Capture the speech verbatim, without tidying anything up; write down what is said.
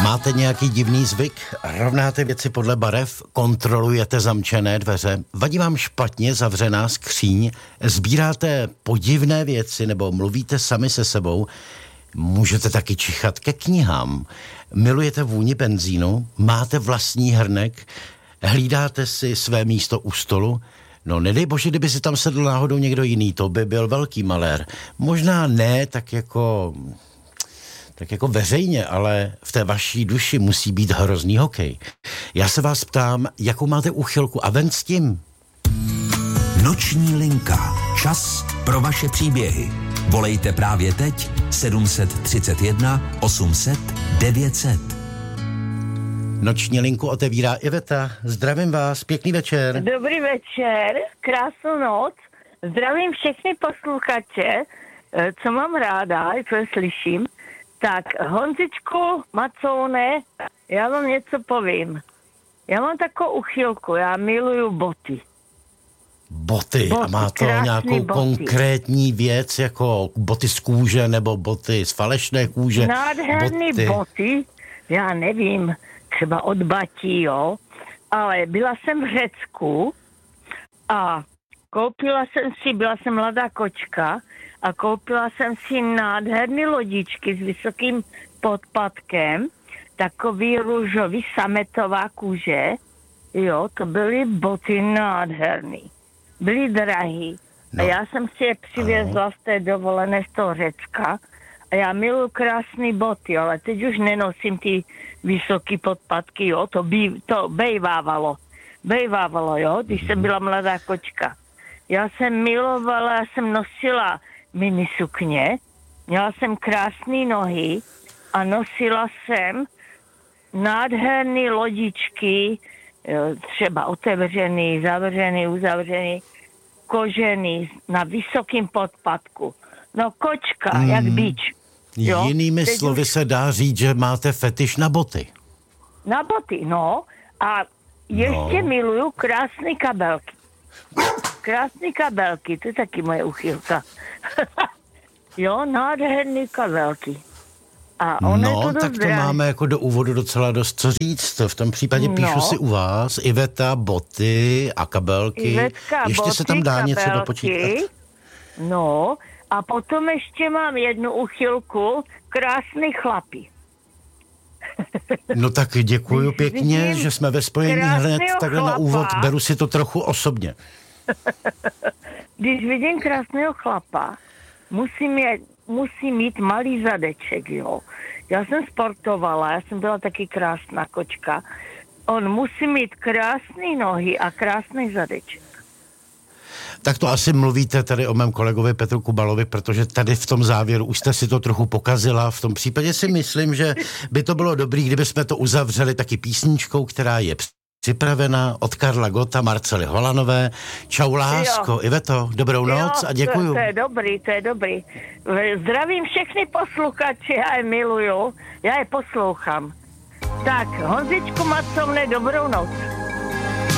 Máte nějaký divný zvyk? Rovnáte věci podle barev? Kontrolujete zamčené dveře? Vadí vám špatně zavřená skříň? Sbíráte podivné věci nebo mluvíte sami se sebou? Můžete taky čichat ke knihám. Milujete vůni benzínu? Máte vlastní hrnek? Hlídáte si své místo u stolu? No nedej bože, kdyby si tam sedl náhodou někdo jiný, to by byl velký malér. Možná ne tak jako... tak jako veřejně, ale v té vaší duši musí být hrozný hokej. Já se vás ptám, jakou máte úchylku a ven s tím? Noční linka. Čas pro vaše příběhy. Volejte právě teď sedm set třicet jedna osm set devět set. Noční linku otevírá Iveta. Zdravím vás, pěkný večer. Dobrý večer, krásnou noc. Zdravím všechny posluchače, co mám ráda, co je slyším. Tak, Honzičku, Macoune, já vám něco povím. Já mám takovou uchylku, já miluju boty. Boty, boty a má to nějakou boty. Konkrétní věc, jako boty z kůže nebo boty z falešné kůže? Nádherný boty. boty, já nevím, třeba od batí, jo, ale byla jsem v Řecku a koupila jsem si, byla jsem mladá kočka, a koupila jsem si nádherné lodičky s vysokým podpatkem, takový růžový sametová kůže, jo, to byly boty nádherný. Byly drahý. No. A já jsem si je přivezla z té dovolené z toho Řecka a já miluji krásné boty, ale teď už nenosím ty vysoký podpatky, jo, to, bí, to bejvávalo. Bejvávalo, jo, když jsem byla mladá kočka. Já jsem milovala, já jsem nosila mini sukně, měla jsem krásné nohy a nosila jsem nádherné lodičky, třeba otevřený, zavřený, uzavřený, kožený, na vysokém podpatku. No kočka, mm. jak bič. Jo? Jinými Teď slovy už... se dá říct, že máte fetiš na boty. Na boty, no. A ještě no. miluju krásné kabelky. Krásné kabelky, to je taky moje uchylka. Jo, nádherný kabelky. A no, to tak to drahý. Máme jako do úvodu docela dost co říct. V tom případě no. píšu si u vás Iveta, boty a kabelky. Ivetka, ještě boty, se tam dá kabelky, něco dopočítat. No, a potom ještě mám jednu uchylku, krásný chlapi. No tak děkuju Když pěkně, vidím, že jsme ve spojení hned takhle chlapa. Na úvod. Beru si to trochu osobně. Když vidím krásného chlapa, musím, je, musím mít malý zadeček, jo. Já jsem sportovala, já jsem byla taky krásná kočka. On musí mít krásné nohy a krásný zadeček. Tak to asi mluvíte tady o mém kolegovi Petru Kubalovi, protože tady v tom závěru už jste si to trochu pokazila. V tom případě si myslím, že by to bylo dobrý, kdyby jsme to uzavřeli taky písničkou, která je připravena od Karla Gotta, Marcely Holanové. Čau lásko, jo. Iveto, dobrou jo, noc a děkuju. To, to je dobrý, to je dobrý. Zdravím všechny posluchače, já je miluju, já je poslouchám. Tak, Honzičku Macovne, dobrou noc.